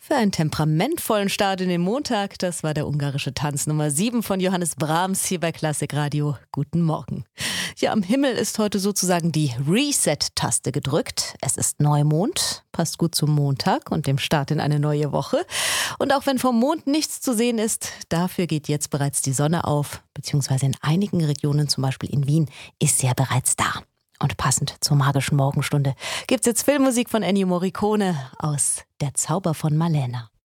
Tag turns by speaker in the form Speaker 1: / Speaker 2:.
Speaker 1: Für einen temperamentvollen Start in den Montag, das war der ungarische Tanz Nummer 7 von Johannes Brahms hier bei Klassik Radio. Guten Morgen. Ja, am Himmel ist heute sozusagen die Reset-Taste gedrückt. Es ist Neumond, passt gut zum Montag und dem Start in eine neue Woche. Und auch wenn vom Mond nichts zu sehen ist, dafür geht jetzt bereits die Sonne auf, beziehungsweise in einigen Regionen, zum Beispiel in Wien, ist sie ja bereits da. Und passend zur magischen Morgenstunde gibt's jetzt Filmmusik von Ennio Morricone aus Der Zauber von Malena.